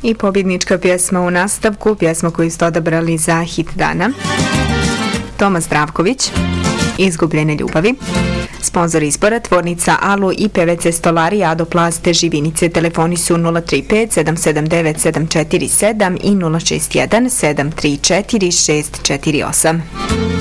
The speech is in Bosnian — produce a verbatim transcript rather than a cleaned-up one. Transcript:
I pobjednička pjesma u nastavku, pjesma koju ste odabrali za hit dana. Toma Zdravković, Izgubljene ljubavi. Sponzor izbora tvornica Alu i P V C Stolari Adoplaste Živinice. Telefoni su nula tri pet sedam sedam devet sedam četiri sedam i nula šest jedan sedam tri četiri šest četiri osam.